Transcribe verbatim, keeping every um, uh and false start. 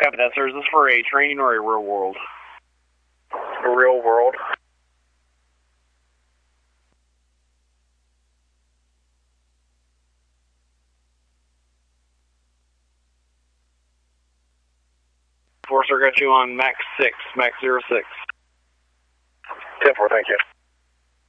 Copy that, sir. Is this for a training or a real world? A real world. Forcer got you on Max six, Max zero six. ten four, thank you.